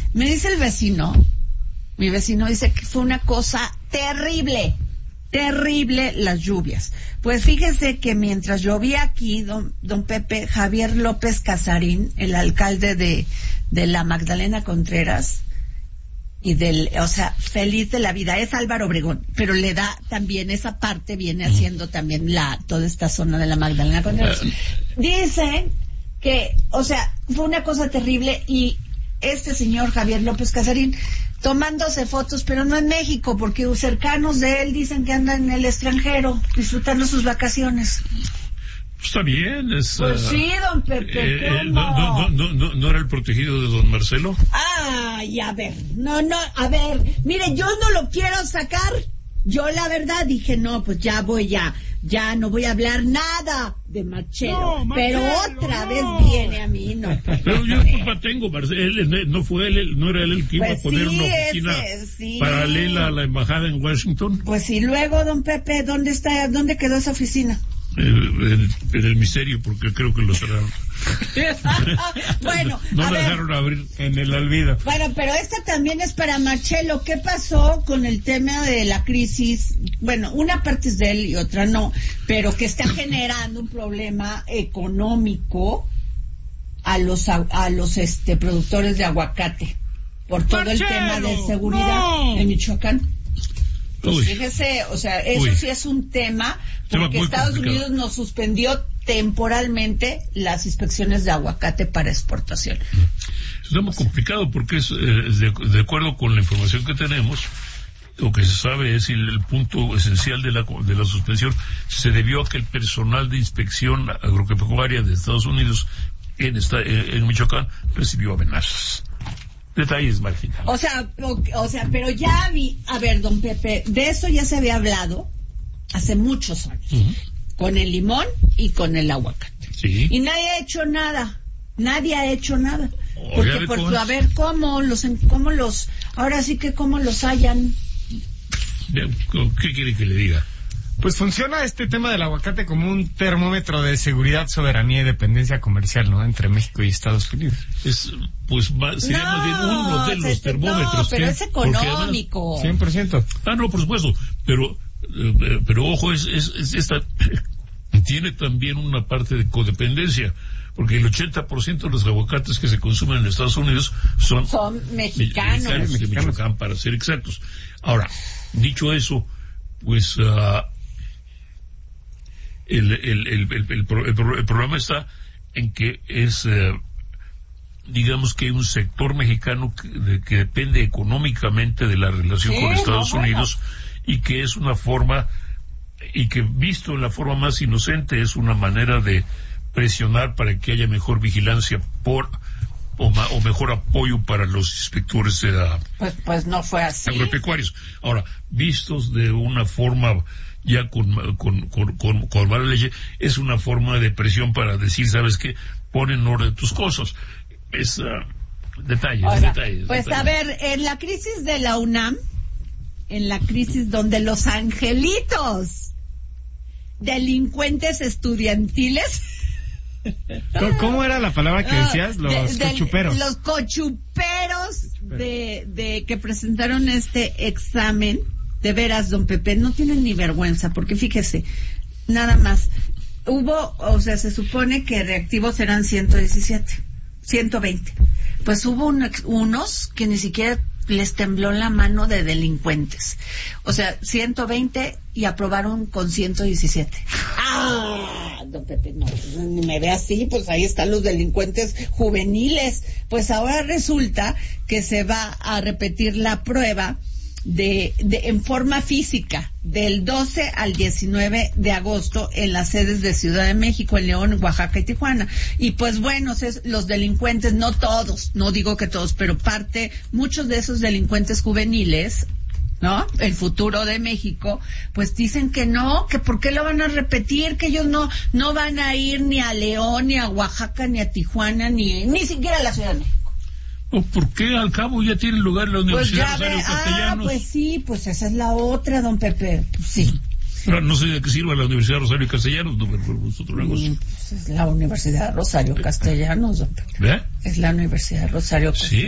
Me dice el vecino, mi vecino dice que fue una cosa terrible las lluvias. Pues fíjese que mientras llovía aquí, don Pepe, Javier López Casarín, el alcalde de la Magdalena Contreras, feliz de la vida, es Álvaro Obregón, pero le da también esa parte, viene haciendo también toda esta zona de la Magdalena Contreras. Dicen que, fue una cosa terrible, y este señor Javier López Casarín tomándose fotos, pero no en México, porque cercanos de él dicen que andan en el extranjero disfrutando sus vacaciones. Está bien, pues sí, don Pepe, ¿no era el protegido de don Marcelo? Ay, a ver, mire, yo no lo quiero sacar. Yo la verdad dije, no, pues ya no voy a hablar nada de Marcelo, pero otra vez viene a mí, no. Pero yo culpa tengo, Marcelo, no era él el que iba a poner una oficina paralela a la embajada en Washington. Pues sí, luego, don Pepe, ¿dónde quedó esa oficina? En el misterio, porque creo que lo cerraron. Bueno, no la dejaron abrir en el Alvida. Bueno, pero esta también es para Marcelo. ¿Qué pasó con el tema de la crisis? Bueno, una parte es de él y otra no, pero que está generando un problema económico a los productores de aguacate por todo Marcelo, el tema de seguridad en Michoacán. Pues fíjese, eso sí es un tema, porque Estados Unidos nos suspendió temporalmente las inspecciones de aguacate para exportación. Es muy complicado, porque es de acuerdo con la información que tenemos, lo que se sabe es el punto esencial de la suspensión se debió a que el personal de inspección agropecuaria de Estados Unidos en Michoacán recibió amenazas. Detalles marginales. Pero ya a ver, don Pepe, de eso ya se había hablado hace muchos años, con el limón y con el aguacate. Sí. Y nadie ha hecho nada. Porque a ver cómo los hallan. ¿Qué quiere que le diga? Pues funciona este tema del aguacate como un termómetro de seguridad, soberanía y dependencia comercial, ¿no? Entre México y Estados Unidos. Sería más bien uno de los termómetros. No, pero es económico. Además, 100%. No, por supuesto. Pero ojo, esta tiene también una parte de codependencia, porque el 80% de los aguacates que se consumen en Estados Unidos son mexicanos. De Michoacán, para ser exactos. Ahora, dicho eso, pues el problema está en que digamos que hay un sector mexicano que depende económicamente de la relación con Estados Unidos, y que es una forma, y que visto en la forma más inocente, es una manera de presionar para que haya mejor vigilancia o mejor apoyo para los inspectores pues no fue así. Agropecuarios. Ahora, vistos de una forma ya con mala leche, es una forma de presión para decir, ¿sabes qué? Pon en orden tus cosas. Detalles. A ver, en la crisis de la UNAM, en la crisis donde los angelitos delincuentes estudiantiles... ¿Cómo era la palabra que decías? Cochuperos. Los cochuperos de que presentaron este examen, de veras, don Pepe, no tienen ni vergüenza, porque fíjese, nada más, se supone que reactivos eran 120. Pues hubo unos que ni siquiera les tembló la mano de delincuentes. 120 y aprobaron con 117. Don Pepe, no, ni me ve así, pues ahí están los delincuentes juveniles. Pues ahora resulta que se va a repetir la prueba en forma física del 12 al 19 de agosto en las sedes de Ciudad de México, en León, Oaxaca y Tijuana. Y pues bueno, los delincuentes, no todos, no digo que todos, pero muchos de esos delincuentes juveniles, ¿no? El futuro de México, pues dicen que no, que por qué lo van a repetir, que ellos no van a ir ni a León, ni a Oaxaca, ni a Tijuana, ni siquiera a la Ciudad de México. ¿Por qué al cabo ya tiene lugar la Universidad Rosario Castellanos? Pues sí, pues esa es la otra, don Pepe, sí. Pero no sé de qué sirve la Universidad Rosario Castellanos, no, pero es otro negocio. Pues es la Universidad Rosario Castellanos, don Pepe. Es la Universidad Rosario Castellanos. Sí.